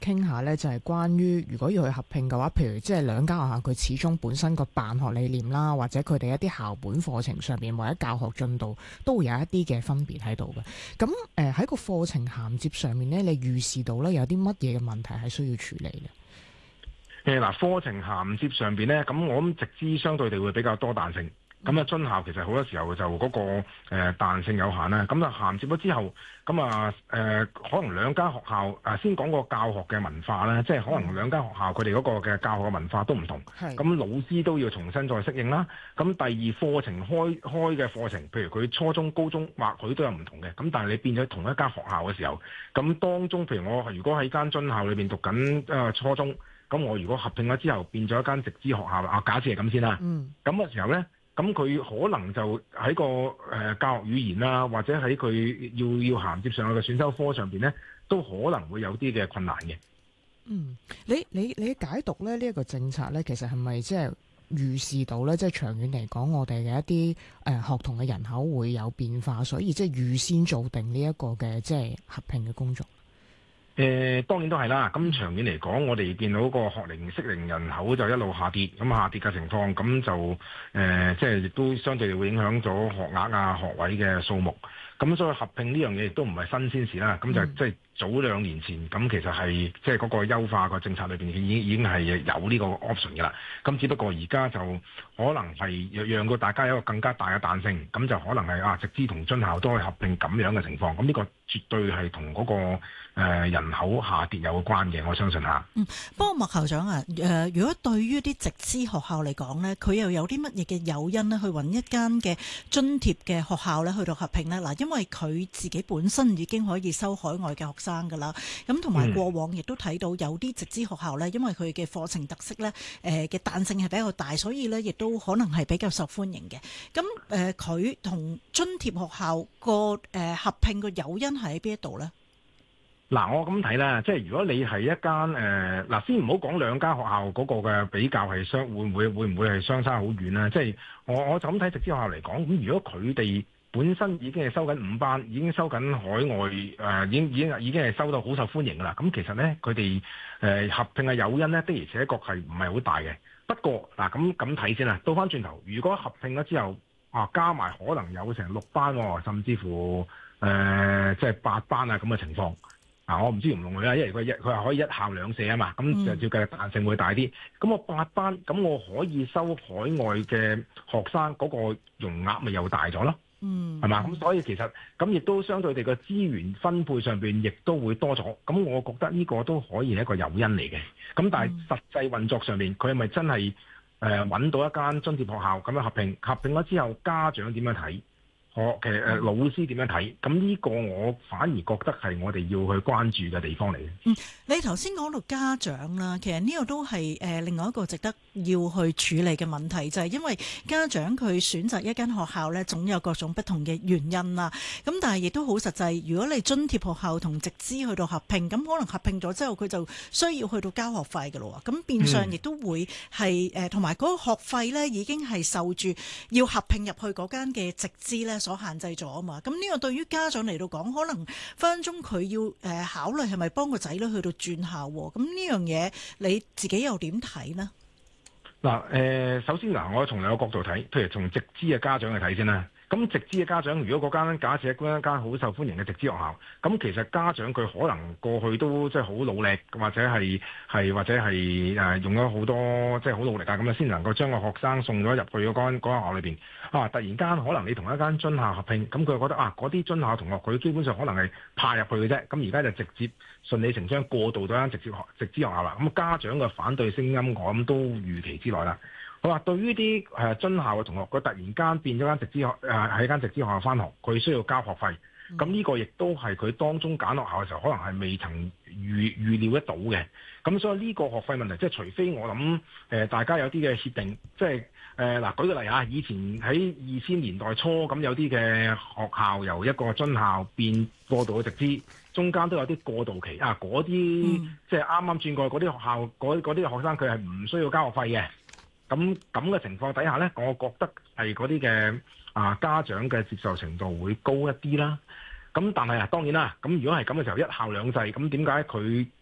傾下咧，就係關於如果要去合併嘅話，譬如即係兩間學校佢始終本身個辦學理念啦，或者佢哋一啲校本課程上邊或者教學進度都會有一啲嘅分別喺度嘅。咁喺個課程銜接上面咧，你預視到咧有啲乜嘢嘅問題係需要處理咧？ 嗱，課程銜接上邊咧，咁我諗直資相對地會比較多彈性。咁津校其實好多時候就嗰個彈性有限啦。咁銜接咗之後，咁可能兩間學校先講個教學嘅文化啦，即係可能兩間學校佢哋嗰個嘅教學嘅文化都唔同。咁老師都要重新再適應啦。咁第二課程開嘅課程，譬如佢初中、高中或許都有唔同嘅。咁但係你變咗同一間學校嘅時候，咁當中譬如我如果喺間津校裏邊讀緊初中，咁我如果合併咗之後變咗一間直資學校，假設係咁先啦。咁嘅時候咧。咁佢可能就喺個教學語言啦，或者喺佢要銜接上去嘅選修科上邊咧，都可能會有啲嘅困難嘅。 你解讀咧呢一個政策咧，其實係咪即係預示到咧，即係長遠嚟講，我哋嘅一啲學童嘅人口會有變化，所以即係預先做定呢一個嘅即係合併嘅工作？ 當然都係啦。咁長遠嚟講，我哋見到個學齡適齡人口就一路下跌，咁下跌嘅情況，咁就即係亦都相對會影響咗學額啊、學位嘅數目。咁所以合併呢樣嘢亦都唔係新鮮事啦。咁就即係早2年前，咁其實係即係嗰個優化個政策裏邊已經係有呢個 option 㗎啦。咁只不過而家就可能係讓到大家有一個更加大嘅彈性，咁就可能係直資同津校都可以合併咁樣嘅情況。咁呢個絕對係同嗰個人口下跌有關嘅，我相信嚇。 不過麥校長啊，如果對於啲直資學校嚟講咧，佢又有啲乜嘢嘅誘因咧，去揾一間嘅津貼嘅學校咧，去到合併咧？嗱，因為佢自己本身已經可以收海外嘅學生㗎啦，咁同埋過往亦都睇到有啲直資學校咧，因為佢嘅課程特色咧，嘅彈性係比較大，所以咧亦都可能係比較受歡迎嘅。咁佢同津貼學校個合併個誘因係喺邊一度咧？ 嗱，我咁睇啦，即係如果你係一間先唔好講兩間學校嗰個嘅比較係會唔會係相差好遠啦？即係我就咁睇直資學校嚟講，咁如果佢哋本身已經係收緊5班，已經收緊海外已經係收到好受歡迎㗎啦。咁其實咧，佢哋合併嘅誘因咧，的而且確係唔係好大嘅。不過嗱，咁睇先啦。倒翻轉頭，如果合併咗之後加埋可能有成6班喎，甚至乎即係8班啊咁嘅情況。我唔知容唔容許啦，因為佢話可以1校2社啊嘛，咁就照計彈性會大啲。咁我8班，咁我可以收海外嘅學生嗰個容額咪又大咗咯？係嘛？咁所以其實咁亦都相對地個資源分配上邊亦都會多咗。咁我覺得呢個都可以係一個誘因嚟嘅。咁但係實際運作上面，佢係咪真係揾到一間津貼學校咁樣合併咗之後，家長點樣睇？其實老師點樣睇？咁呢個我反而覺得係我哋要去關注嘅地方嚟嘅。 你頭先講到家長啦，其實呢個都係另外一個值得要去處理嘅問題，就係因為家長佢選擇一間學校呢，總有各種不同嘅原因啦。咁但係亦都好實際，如果你津貼學校同直資去到合併，咁可能合併咗之後，佢就需要去到交學費㗎咯。咁變相亦都會係同埋嗰個學費呢已經係受住要合併入去嗰間嘅直資呢所限制咗啊嘛，咁呢個對於家長嚟到講，可能分分鐘佢要考慮係咪幫個仔女去到轉校，咁呢樣嘢你自己又點睇呢？ 嗱，首先我從兩個角度睇，譬如從直資嘅家長去睇先啦。咁直資嘅家長，如果嗰間假設係一間好受歡迎嘅直資學校，咁其實家長佢可能過去都即係好努力，或者係用咗好多即係好努力啊，咁先能夠將個學生送咗入去嗰間學校裏邊。突然間可能你同一間津校合併，咁佢覺得嗰啲津校同學佢基本上可能係派入去嘅啫，咁而家就直接順理成章過渡到間直資學校啦。咁家長嘅反對聲音，我諗都預期之內啦。好啦，對於啲津校嘅同學，佢突然間變咗間直資學喺間直資學校返學，佢需要交學費，咁呢個亦都係佢當中揀學校嘅時候，可能係未曾預料得到嘅。咁所以呢個學費問題，即係除非我諗大家有啲嘅協定，即係舉個例以前喺2000年代初咁有啲嘅學校由一個津校變過渡嘅直資，中間都有啲過渡期嗰啲即係啱啱轉過嗰啲學校嗰啲學生佢係唔需要交學費嘅。咁嘅情況底下呢，我覺得係嗰啲嘅家長嘅接受程度會高一啲啦。咁但係當然啦，咁如果係咁嘅時候，1校2制，咁點解佢